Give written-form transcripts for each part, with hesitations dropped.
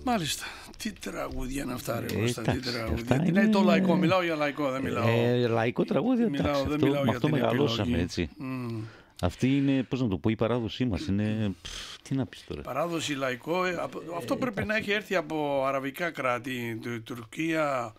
Μάλιστα. Τι τραγούδια είναι αυτά, ρε Κώστα, τι τραγούδια. Τι είναι το λαϊκό, μιλάω για λαϊκό, δεν μιλάω. Λαϊκό τραγούδι, εντάξει, με αυτό μεγαλώσαμε, έτσι. Αυτή είναι, πώς να το πω, η παράδοσή μας. Είναι, τι να πεις τώρα. Παράδοση λαϊκό, αυτό πρέπει να έχει έρθει από αραβικά κράτη, Τουρκία,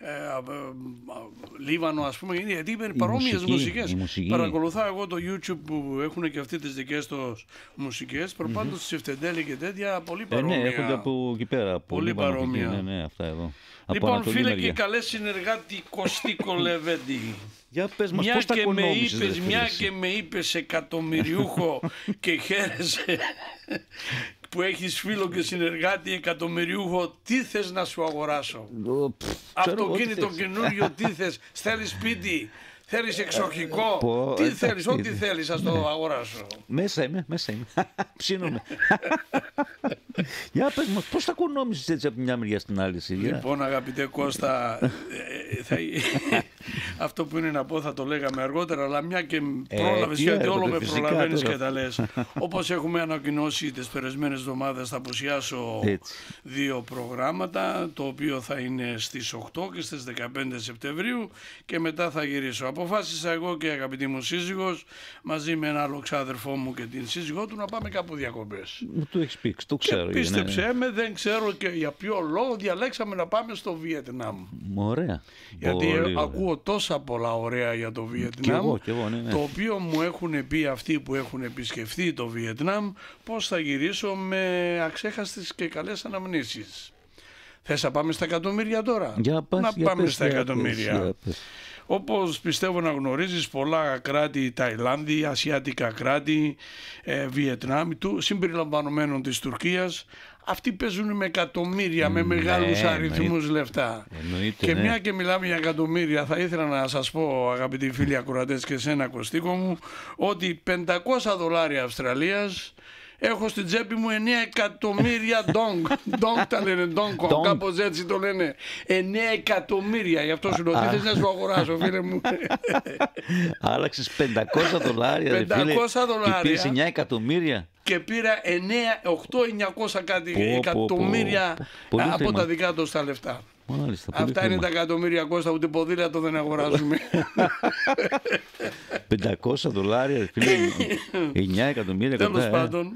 Λίβανο, ας πούμε, γιατί είναι παρόμοιες μουσικές. Παρακολουθάω εγώ το YouTube που έχουν και αυτοί τις δικές τους μουσικές, προπάντως τις Εφτεντέλη και τέτοια, πολύ παρόμοια. Ναι, έχονται από εκεί πέρα. Πολύ παρόμοια. Ναι, αυτά εδώ. Λοιπόν, φίλε και καλέ συνεργάτη Κωστίκο Λεβέντη. Για πες μας, πώς τα οικονόμησες, μια και με είπες εκατομμυριούχο και χαίρεσαι που έχεις φίλο και συνεργάτη εκατομμυριούχο, τι θες να σου αγοράσω? Αυτοκίνητο καινούριο, τι θες? Θέλεις σπίτι? Θέλεις εξοχικό? Τι θέλεις? Ό,τι θέλεις, ας το αγοράσω. Μέσα είμαι. Ψήνομαι. Για πες μας, πώς τα οικονόμησες έτσι από μια μεριά στην άλλη? Λοιπόν, αγαπητέ Κώστα, αυτό που είναι να πω θα το λέγαμε αργότερα, αλλά μια και πρόλαβες, γιατί όλο με προλαβαίνεις και τα λες. Όπως έχουμε ανακοινώσει τις περασμένες εβδομάδες, θα απουσιάσω 2 προγράμματα, το οποίο θα είναι στις 8 και στις 15 Σεπτεμβρίου και μετά θα γυρίσω. Αποφάσισα εγώ και η αγαπητή μου σύζυγος, μαζί με ένα άλλο ξάδερφό μου και την σύζυγό του, να πάμε κάπου διακοπές. Μου το έχεις πει, το ξέρω. Και πίστεψέ με, δεν ξέρω και για ποιο λόγο διαλέξαμε να πάμε στο Βιετνάμ. Ωραία. Γιατί ακούω τόσα πολλά ωραία για το Βιετνάμ, κι εγώ, ναι. Το οποίο μου έχουν πει αυτοί που έχουν επισκεφθεί το Βιετνάμ, πως θα γυρίσω με αξέχαστες και καλές αναμνήσεις. Θες να πάμε στα εκατομμύρια τώρα? Πάμε στα εκατομμύρια. Όπως πιστεύω να γνωρίζεις, πολλά κράτη, Ταϊλάνδη, ασιάτικα κράτη, Βιετνάμ, συμπεριλαμβανομένων της Τουρκίας, αυτοί παίζουν με εκατομμύρια, με μεγάλους αριθμούς λεφτά. Και μια και μιλάμε για εκατομμύρια, θα ήθελα να σας πω, αγαπητοί φίλοι ακροατές και εσένα Κωστίκο μου, ότι $500 Αυστραλίας έχω στην τσέπη μου 9 εκατομμύρια ντόγκ. Ντόγκ τα λένε, ντόγκο, κάπως έτσι το λένε. 9 εκατομμύρια, γι' αυτό σου λέω, τι θες να σου αγοράσω, φίλε μου? Άλλαξες $500, 500 και πήρες 9 εκατομμύρια. Και πήρα 8.900 κάτι εκατομμύρια από τα δικά του τα λεφτά. Μάλιστα, αυτά είναι τα εκατομμύρια, Κώστα, ούτε ποδήλατο δεν αγοράζουμε. $500, φίλε, 9 εκατομμύρια. Τέλος πάντων,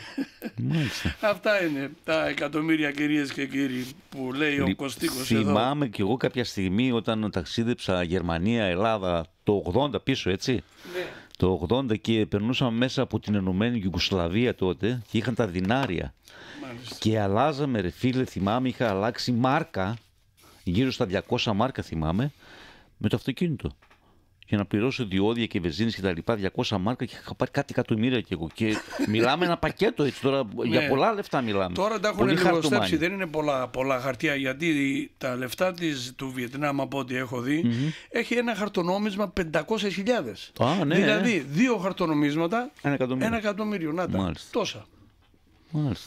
αυτά είναι τα εκατομμύρια, κυρίες και κύριοι, που λέει ο Κωστίκος εδώ. Θυμάμαι κι εγώ κάποια στιγμή όταν ταξίδεψα Γερμανία, Ελλάδα, το 80 πίσω, έτσι. Ναι. Το 80 και περνούσαμε μέσα από την Ενωμένη Ιουγκοσλαβία τότε και είχαν τα δινάρια. Μάλιστα. Και αλλάζαμε, ρε φίλε, θυμάμαι, είχα αλλάξει μάρκα, γύρω στα 200 μάρκα θυμάμαι, με το αυτοκίνητο. Για να πληρώσω διόδια και βενζίνες και τα λοιπά, 200 μάρκα, και είχα πάρει κάτι εκατομμύρια κι εγώ. Και μιλάμε ένα πακέτο έτσι τώρα, για πολλά λεφτά μιλάμε. Τώρα τα έχουν λιγοστέψει, δεν είναι πολλά χαρτιά, γιατί τα λεφτά του Βιετνάμ, από ό,τι έχω δει, έχει ένα χαρτονόμισμα 500.000. Ναι, δηλαδή 2 χαρτονομίσματα, 1 εκατομμύριο. Να τα, τόσα. Μάλιστα.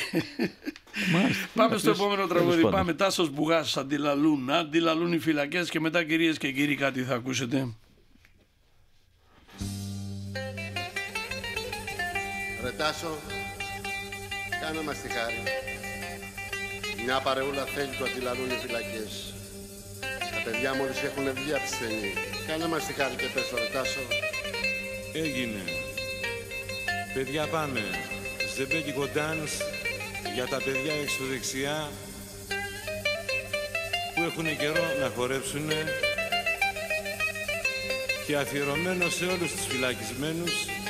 Πάμε στο επόμενο τραγούδι. Πάμε. Τάσος Μπουγάς, αντιλαλούν οι φυλακές, και μετά, κυρίες και κύριοι, κάτι θα ακούσετε. Ρε Τάσο, κάνε μας τη χάρη. Μια παρεούλα θέλει το αντιλαλούν οι φυλακές. Τα παιδιά μόλις έχουν βγει από τη στενή. Κάνε μας τη χάρη και πες το, ρε Τάσο. Έγινε. Παιδιά, πάμε. Ζεμπέκικο dance για τα παιδιά έξω δεξιά που έχουν καιρό να χορέψουν, και αφιερωμένο σε όλους τους φυλακισμένους